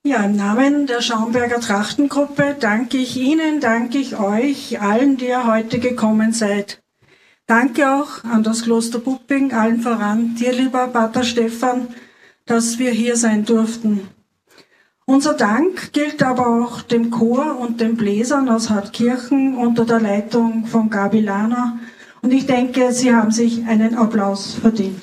Ja, im Namen der Schaumberger Trachtengruppe danke ich Ihnen, danke ich euch, allen, die ihr heute gekommen seid. Danke auch an das Kloster Pupping, allen voran dir, lieber Pater Stefan, dass wir hier sein durften. Unser Dank gilt aber auch dem Chor und den Bläsern aus Hartkirchen unter der Leitung von Gabi Lahner. Und ich denke, sie haben sich einen Applaus verdient.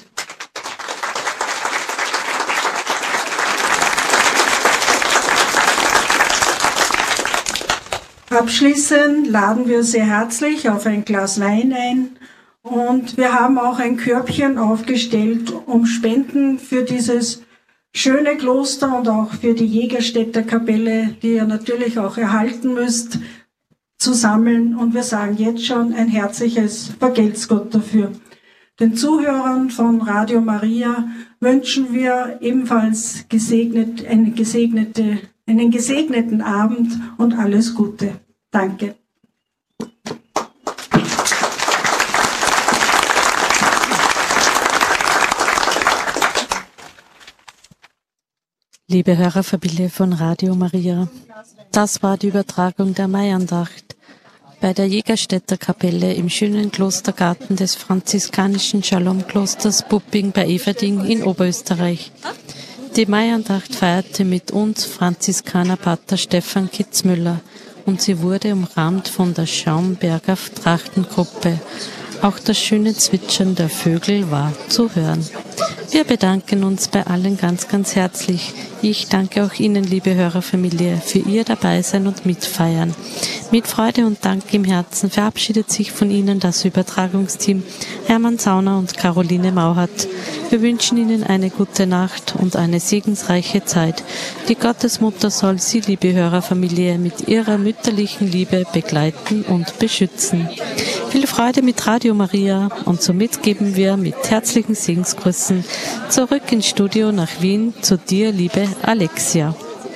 Abschließend laden wir sehr herzlich auf ein Glas Wein ein und wir haben auch ein Körbchen aufgestellt, um Spenden für dieses schöne Kloster und auch für die Jägerstädter Kapelle, die ihr natürlich auch erhalten müsst, zu sammeln. Und wir sagen jetzt schon ein herzliches Vergelt's Gott dafür. Den Zuhörern von Radio Maria wünschen wir ebenfalls einen gesegneten Abend und alles Gute. Danke. Liebe Hörerfamilie von Radio Maria, das war die Übertragung der Maiandacht bei der Jägerstädter Kapelle im schönen Klostergarten des franziskanischen Shalom-Klosters Pupping bei Everding in Oberösterreich. Die Maiandacht feierte mit uns Franziskaner Pater Stefan Kitzmüller und sie wurde umrahmt von der Schaumberger Trachtengruppe. Auch das schöne Zwitschern der Vögel war zu hören. Wir bedanken uns bei allen ganz, ganz herzlich. Ich danke auch Ihnen, liebe Hörerfamilie, für Ihr Dabeisein und Mitfeiern. Mit Freude und Dank im Herzen verabschiedet sich von Ihnen das Übertragungsteam Hermann Zauner und Caroline Mauhat. Wir wünschen Ihnen eine gute Nacht und eine segensreiche Zeit. Die Gottesmutter soll Sie, liebe Hörerfamilie, mit ihrer mütterlichen Liebe begleiten und beschützen. Viel Freude mit Radio Maria und somit geben wir mit herzlichen Segensgrüßen zurück ins Studio nach Wien zu dir, liebe Alexia.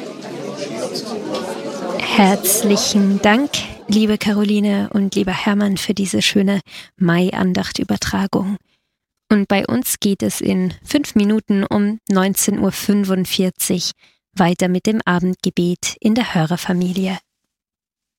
Herzlichen Dank, liebe Caroline und lieber Hermann, für diese schöne Mai-Andacht-Übertragung. Und bei uns geht es in 5 Minuten um 19:45 Uhr weiter mit dem Abendgebet in der Hörerfamilie.